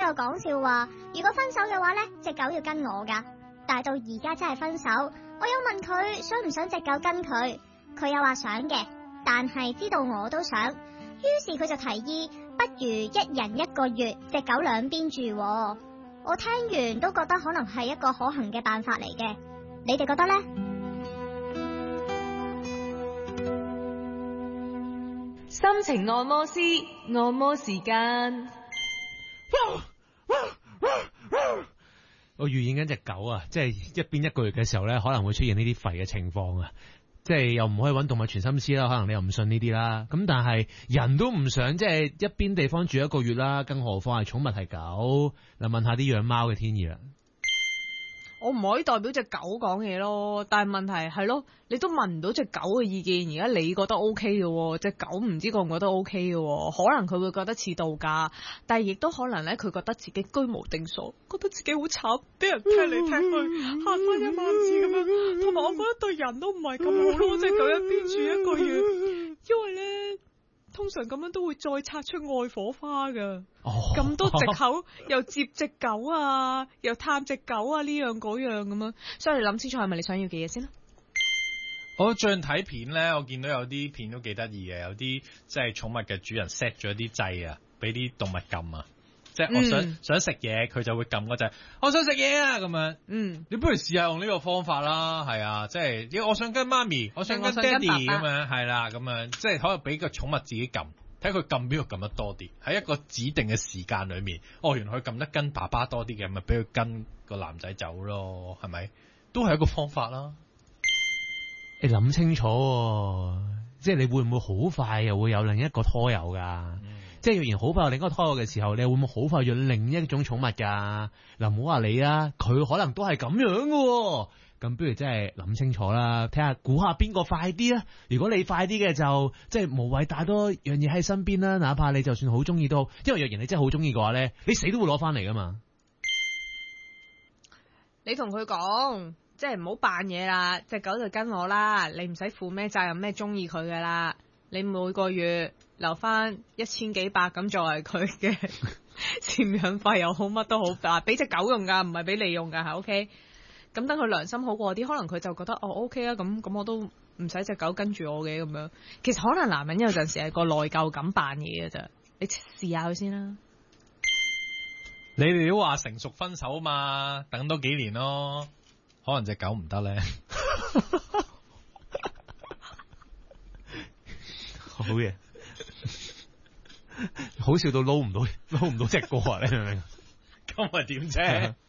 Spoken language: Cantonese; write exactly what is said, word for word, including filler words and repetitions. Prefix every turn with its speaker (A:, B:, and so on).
A: 有講笑話，如果分手嘅話呢，隻狗要跟我噶。但係到而家真係分手，我有問佢想唔想隻狗跟佢，佢又話想嘅，但係知道我都想，於是佢就提議，不如一人一個月，隻狗兩邊住。我聽完都覺得可能係一個可行嘅辦法嚟嘅，你哋覺得呢？
B: 心情按摩師，按摩時間。
C: 我預演緊隻狗啊，即係一邊一個月嘅時候咧，可能會出現呢啲吠嘅情況啊，即係又唔可以揾動物傳心師啦，可能你又唔信呢啲啦，咁但係人都唔想即係一邊地方住一個月啦，更何況係寵物係狗。嗱，問下啲養貓嘅天意啦。
D: 我唔可以代表隻狗講嘢咯，但係問題係咯，你都問唔到隻狗嘅意見，而家你覺得 O K 嘅，隻狗唔知覺唔覺得 O K 嘅，可能佢會覺得似度假，但係亦都可能咧，佢覺得自己居無定所，覺得自己好慘，俾人踢嚟踢去，行翻一萬次咁樣，同埋我覺得對人都唔係咁好咯，隻狗一邊住一個月，因為咧。通常咁樣都會再擦出愛火花噶，咁、哦、多藉口又接隻狗啊，又探隻狗啊，呢樣嗰樣咁樣，所以你諗清楚係咪你想要嘅嘢先啦。
E: 我最近睇片咧，我見到有啲片都幾得意嘅，有啲即係寵物嘅主人 set 咗啲掣啊，俾啲動物撳啊，即係我想、嗯、想食嘢，佢就會撳嗰掣，我想食嘢啊咁樣。嗯，你不如試下用呢個方法啦，係啊，即係我想跟媽咪，我想跟爹哋咁樣，係啦，咁樣即係可以俾個寵物自己撳，睇佢撳邊個撳得多啲，喺一個指定嘅時間裏面，哦，原來佢撳得跟爸爸多啲嘅，咪俾佢跟個男仔走咯，係咪？都係一個方法啦。
C: 你諗清楚、啊，即係你會唔會好快又會有另一個拖友噶？嗯、即係若然好快有另一個拖友嘅時候，你會唔會好快約另一種寵物噶？嗱，唔好話你啊，佢可能都係咁樣噶。咁不如真係諗清楚啦，睇下估下邊個快啲啊！如果你快啲嘅就即係無謂帶多樣嘢喺身邊啦，哪怕你就算好中意都好，因為若然你真係好中意嘅話咧，你死都會攞翻嚟噶嘛。
D: 你同佢講。即係唔好扮嘢啦，隻狗就跟我啦，你唔使負咩責任咩，中意佢噶啦，你每個月留翻一千幾百咁作為佢嘅贍養費又好，乜都好，啊俾隻狗用噶，唔係俾你用噶，係 OK。咁等佢良心好過啲，可能佢就覺得哦 OK 啊，咁咁我都唔使隻狗跟住我嘅咁樣。其實可能男人有陣時係個內疚感扮嘢嘅咋，你試下佢先啦。
E: 你哋都話成熟分手嘛，等多幾年咯。可能隻狗唔得咧，
C: 好嘢，好笑到撈唔到撈唔到隻歌啊！你明唔明？
E: 咁咪點啫？